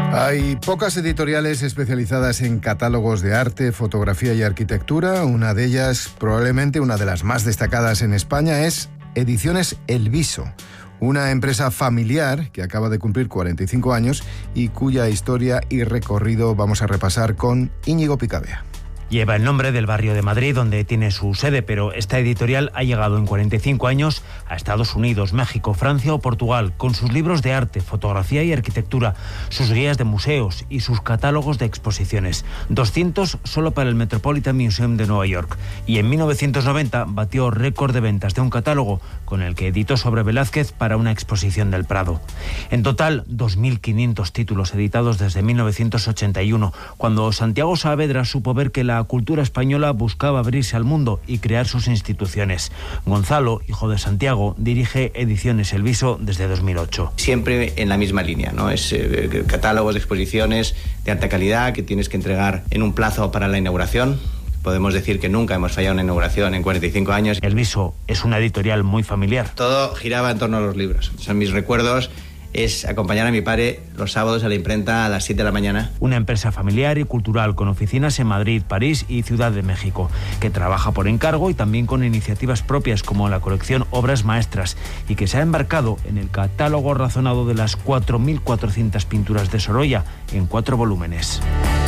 Hay pocas editoriales especializadas en catálogos de arte, fotografía y arquitectura. Una de ellas, probablemente una de las más destacadas en España, es Ediciones El Viso, una empresa familiar que acaba de cumplir 45 años y cuya historia y recorrido vamos a repasar con Íñigo Picabea. Lleva el nombre del barrio de Madrid, donde tiene su sede, pero esta editorial ha llegado en 45 años a Estados Unidos, México, Francia o Portugal, con sus libros de arte, fotografía y arquitectura, sus guías de museos y sus catálogos de exposiciones. 200 solo para el Metropolitan Museum de Nueva York. Y en 1990 batió récord de ventas de un catálogo con el que editó sobre Velázquez para una exposición del Prado. En total, 2.500 títulos editados desde 1981, cuando Santiago Saavedra supo ver que la cultura española buscaba abrirse al mundo y crear sus instituciones. Gonzalo, hijo de Santiago, dirige Ediciones El Viso desde 2008. Siempre en la misma línea, ¿no? Es catálogos de exposiciones de alta calidad que tienes que entregar en un plazo para la inauguración. Podemos decir que nunca hemos fallado una inauguración en 45 años. El Viso es una editorial muy familiar. Todo giraba en torno a los libros. Son mis recuerdos. Es acompañar a mi padre los sábados a la imprenta a las 7 de la mañana. Una empresa familiar y cultural con oficinas en Madrid, París y Ciudad de México, que trabaja por encargo y también con iniciativas propias como la colección Obras Maestras y que se ha embarcado en el catálogo razonado de las 4.400 pinturas de Sorolla en 4 volúmenes.